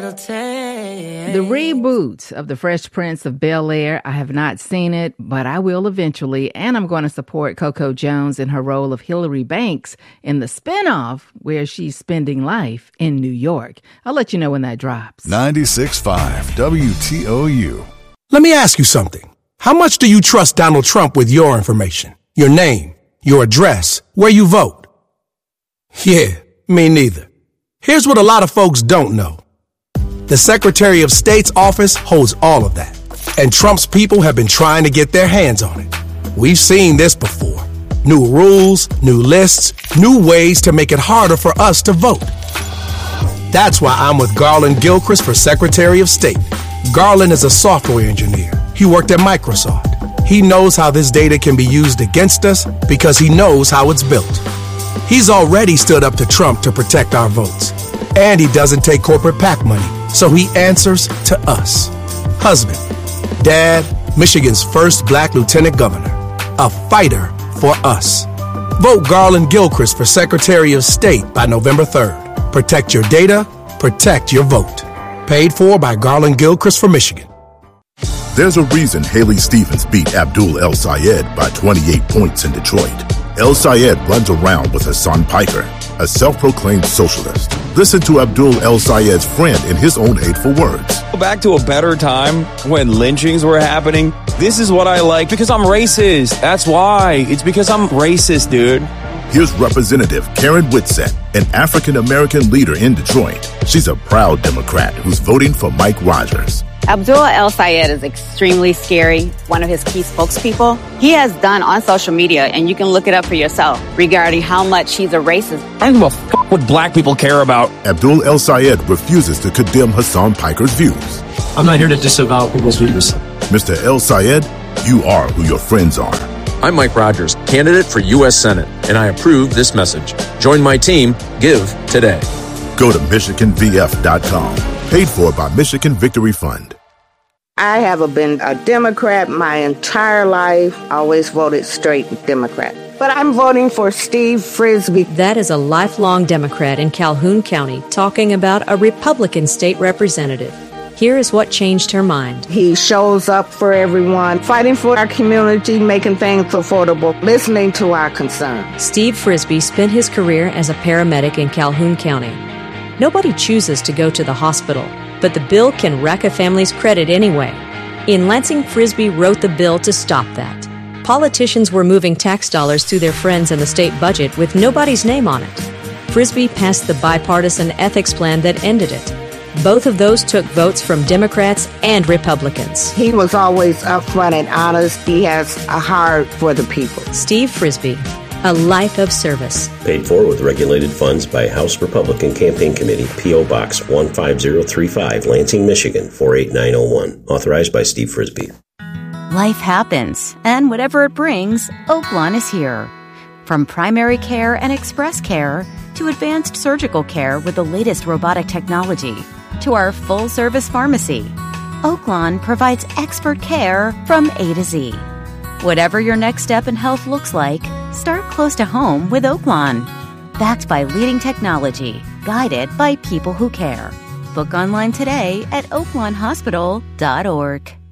it'll take. The reboot of The Fresh Prince of Bel-Air, I have not seen it, but I will eventually, and I'm going to support Coco Jones in her role of Hillary Banks in the spinoff where she's spending life in New York. I'll let you know when that drops. 96.5 WTOU. Let me ask you something. How much do you trust Donald Trump with your information? Your name, your address, where you vote? Yeah, me neither. Here's what a lot of folks don't know. The Secretary of State's office holds all of that, and Trump's people have been trying to get their hands on it. We've seen this before. New rules, new lists, new ways to make it harder for us to vote. That's why I'm with Garland Gilchrist for Secretary of State. Garland is a software engineer. He worked at Microsoft. He knows how this data can be used against us because he knows how it's built. He's already stood up to Trump to protect our votes. And he doesn't take corporate PAC money, so he answers to us. Husband, dad, Michigan's first black lieutenant governor, a fighter for us. Vote Garland Gilchrist for Secretary of State by November 3rd. Protect your data, protect your vote. Paid for by Garland Gilchrist for Michigan. There's a reason Haley Stevens beat Abdul El Sayed by 28 points in Detroit. El Sayed runs around with Hassan Piker, a self-proclaimed socialist. Listen to Abdul El Sayed's friend in his own hateful words. Back to a better time when lynchings were happening. This is what I like because I'm racist. That's why. It's because I'm racist, dude. Here's Representative Karen Whitsett, an African-American leader in Detroit. She's a proud Democrat who's voting for Mike Rogers. Abdul El Sayed is extremely scary, one of his key spokespeople. He has done on social media, and you can look it up for yourself, regarding how much he's a racist. I don't give a f*** what black people care about. Abdul El Sayed refuses to condemn Hassan Piker's views. I'm not here to disavow people's views. Mr. El Sayed, you are who your friends are. I'm Mike Rogers, candidate for U.S. Senate, and I approve this message. Join my team. Give today. Go to MichiganVF.com. Paid for by Michigan Victory Fund. I have been a Democrat my entire life. Always voted straight Democrat. But I'm voting for Steve Frisby. That is a lifelong Democrat in Calhoun County talking about a Republican state representative. Here is what changed her mind. He shows up for everyone, fighting for our community, making things affordable, listening to our concerns. Steve Frisby spent his career as a paramedic in Calhoun County. Nobody chooses to go to the hospital, but the bill can rack a family's credit anyway. In Lansing, Frisby wrote the bill to stop that. Politicians were moving tax dollars to their friends in the state budget with nobody's name on it. Frisby passed the bipartisan ethics plan that ended it. Both of those took votes from Democrats and Republicans. He was always upfront and honest. He has a heart for the people. Steve Frisby, a life of service. Paid for with regulated funds by House Republican Campaign Committee, P.O. Box 15035, Lansing, Michigan, 48901. Authorized by Steve Frisby. Life happens, and whatever it brings, Oaklawn is here. From primary care and express care to advanced surgical care with the latest robotic technology to our full-service pharmacy, Oaklawn provides expert care from A to Z. Whatever your next step in health looks like, start close to home with Oaklawn. Backed by leading technology, guided by people who care. Book online today at oaklawnhospital.org.